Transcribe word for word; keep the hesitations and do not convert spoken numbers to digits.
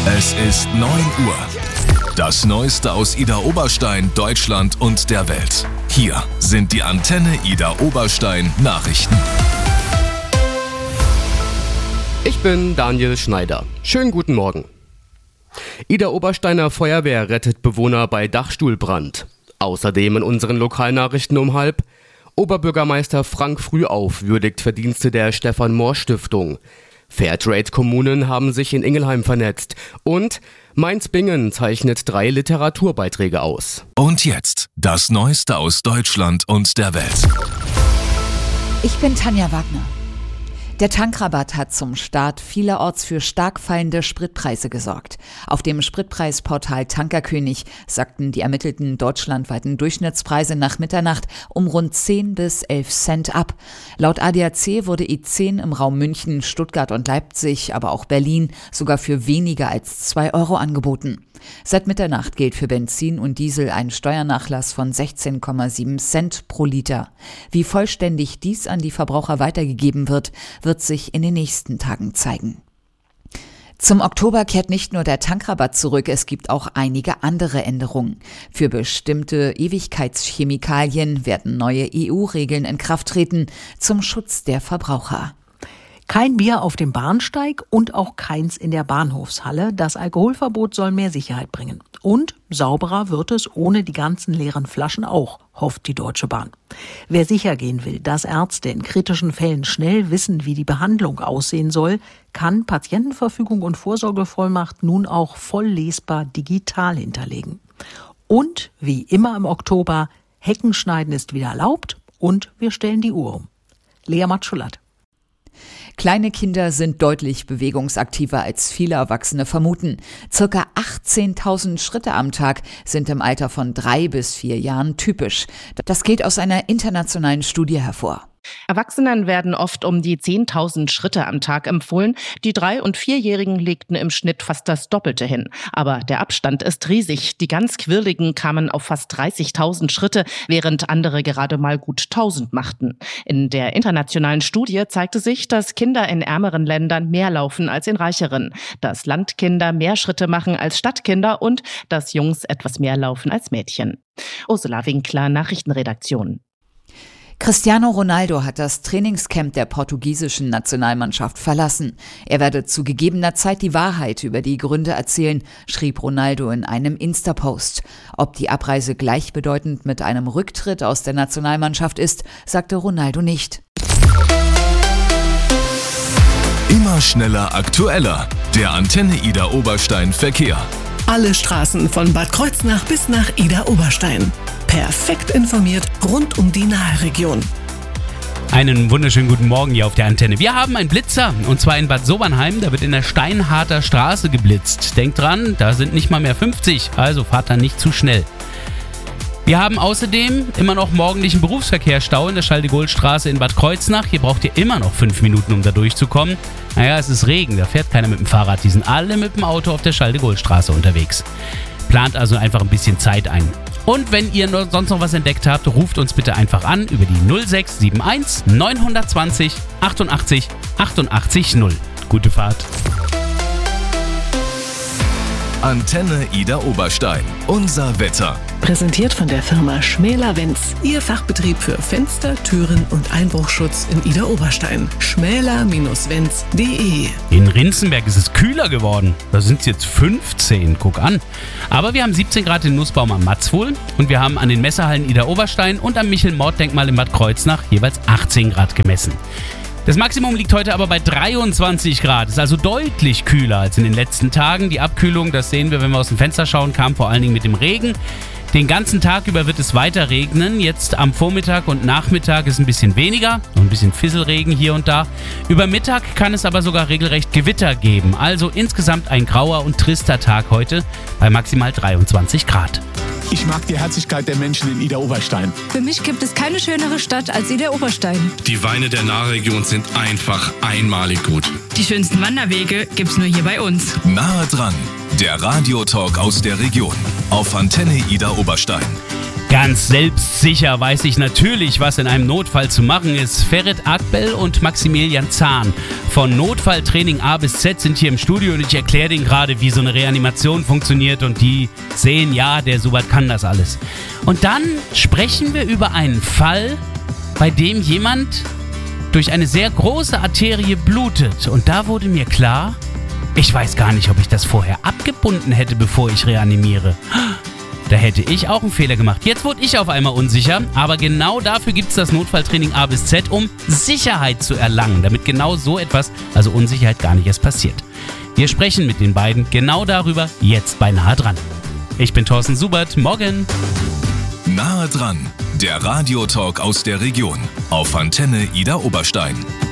Es ist neun Uhr. Das Neueste aus Idar Oberstein, Deutschland und der Welt. Hier sind die Antenne Idar Oberstein Nachrichten. Ich bin Daniel Schneider. Schönen guten Morgen. Idar Obersteiner Feuerwehr rettet Bewohner bei Dachstuhlbrand. Außerdem in unseren Lokalnachrichten um halb: Oberbürgermeister Frank Frühauf würdigt Verdienste der Stefan-Mohr-Stiftung. Fairtrade-Kommunen haben sich in Ingelheim vernetzt. Und Mainz-Bingen zeichnet drei Literaturbeiträge aus. Und jetzt das Neueste aus Deutschland und der Welt. Ich bin Tanja Wagner. Der Tankrabatt hat zum Start vielerorts für stark fallende Spritpreise gesorgt. Auf dem Spritpreisportal Tankerkönig sackten die ermittelten deutschlandweiten Durchschnittspreise nach Mitternacht um rund zehn bis elf Cent ab. Laut A D A C wurde E zehn im Raum München, Stuttgart und Leipzig, aber auch Berlin sogar für weniger als zwei Euro angeboten. Seit Mitternacht gilt für Benzin und Diesel ein Steuernachlass von sechzehn Komma sieben Cent pro Liter. Wie vollständig dies an die Verbraucher weitergegeben wird, wird sich in den nächsten Tagen zeigen. Zum Oktober kehrt nicht nur der Tankrabatt zurück, es gibt auch einige andere Änderungen. Für bestimmte Ewigkeitschemikalien werden neue E U-Regeln in Kraft treten zum Schutz der Verbraucher. Kein Bier auf dem Bahnsteig und auch keins in der Bahnhofshalle. Das Alkoholverbot soll mehr Sicherheit bringen. Und sauberer wird es ohne die ganzen leeren Flaschen auch, hofft die Deutsche Bahn. Wer sicher gehen will, dass Ärzte in kritischen Fällen schnell wissen, wie die Behandlung aussehen soll, kann Patientenverfügung und Vorsorgevollmacht nun auch voll lesbar digital hinterlegen. Und wie immer im Oktober, Heckenschneiden ist wieder erlaubt und wir stellen die Uhr um. Lea Matschulat. Kleine Kinder sind deutlich bewegungsaktiver als viele Erwachsene vermuten. Circa achtzehntausend Schritte am Tag sind im Alter von drei bis vier Jahren typisch. Das geht aus einer internationalen Studie hervor. Erwachsenen werden oft um die zehntausend Schritte am Tag empfohlen. Die Drei- und Vierjährigen legten im Schnitt fast das Doppelte hin. Aber der Abstand ist riesig. Die ganz Quirligen kamen auf fast dreißigtausend Schritte, während andere gerade mal gut tausend machten. In der internationalen Studie zeigte sich, dass Kinder in ärmeren Ländern mehr laufen als in reicheren, dass Landkinder mehr Schritte machen als Stadtkinder und dass Jungs etwas mehr laufen als Mädchen. Ursula Winkler, Nachrichtenredaktion. Cristiano Ronaldo hat das Trainingscamp der portugiesischen Nationalmannschaft verlassen. Er werde zu gegebener Zeit die Wahrheit über die Gründe erzählen, schrieb Ronaldo in einem Insta-Post. Ob die Abreise gleichbedeutend mit einem Rücktritt aus der Nationalmannschaft ist, sagte Ronaldo nicht. Immer schneller, aktueller. Der Antenne Idar Oberstein Verkehr. Alle Straßen von Bad Kreuznach bis nach Idar Oberstein. Perfekt informiert rund um die Naheregion. Einen wunderschönen guten Morgen hier auf der Antenne. Wir haben einen Blitzer und zwar in Bad Sobernheim. Da wird in der Steinharter Straße geblitzt. Denkt dran, da sind nicht mal mehr fünfzig, also fahrt da nicht zu schnell. Wir haben außerdem immer noch morgendlichen Berufsverkehrsstau in der Charles-de-Gaulle-Straße in Bad Kreuznach. Hier braucht ihr immer noch fünf Minuten, um da durchzukommen. Naja, es ist Regen, da fährt keiner mit dem Fahrrad. Die sind alle mit dem Auto auf der Charles-de-Gaulle-Straße unterwegs. Plant also einfach ein bisschen Zeit ein. Und wenn ihr noch, sonst noch was entdeckt habt, ruft uns bitte einfach an über die null sechs sieben eins neun zwei null achtundachtzig achtundachtzig null. Gute Fahrt. Antenne Idar Oberstein. Unser Wetter. Präsentiert von der Firma Schmäler-Wenz. Ihr Fachbetrieb für Fenster, Türen und Einbruchschutz in Idar Oberstein. schmäler Bindestrich wenz punkt de. In Rinzenberg ist es kühler geworden. Da sind es jetzt fünfzehn. Guck an. Aber wir haben siebzehn Grad in Nussbaum am Matzwohl und wir haben an den Messehallen Idar Oberstein und am Michel-Mord-Denkmal in Bad Kreuznach jeweils achtzehn Grad gemessen. Das Maximum liegt heute aber bei dreiundzwanzig Grad. Ist also deutlich kühler als in den letzten Tagen. Die Abkühlung, das sehen wir, wenn wir aus dem Fenster schauen, kam vor allen Dingen mit dem Regen. Den ganzen Tag über wird es weiter regnen. Jetzt am Vormittag und Nachmittag ist ein bisschen weniger, noch ein bisschen Fisselregen hier und da. Über Mittag kann es aber sogar regelrecht Gewitter geben. Also insgesamt ein grauer und trister Tag heute bei maximal dreiundzwanzig Grad. Ich mag die Herzlichkeit der Menschen in Idar Oberstein. Für mich gibt es keine schönere Stadt als Idar Oberstein. Die Weine der Nahregion sind einfach einmalig gut. Die schönsten Wanderwege gibt's nur hier bei uns. Nahe dran, der Radiotalk aus der Region auf Antenne Idar Oberstein. Ganz selbstsicher weiß ich natürlich, was in einem Notfall zu machen ist. Ferit Akbel und Maximilian Zahn von Notfalltraining A bis Z sind hier im Studio und ich erkläre denen gerade, wie so eine Reanimation funktioniert und die sehen, ja, der Subert kann das alles. Und dann sprechen wir über einen Fall, bei dem jemand durch eine sehr große Arterie blutet. Und da wurde mir klar, ich weiß gar nicht, ob ich das vorher abgebunden hätte, bevor ich reanimiere. Da hätte ich auch einen Fehler gemacht. Jetzt wurde ich auf einmal unsicher, aber genau dafür gibt es das Notfalltraining A bis Z, um Sicherheit zu erlangen, damit genau so etwas, also Unsicherheit, gar nicht erst passiert. Wir sprechen mit den beiden genau darüber, jetzt bei Nahe dran. Ich bin Thorsten Subert, morgen. Nahe dran, der Radiotalk aus der Region auf Antenne Idar Oberstein.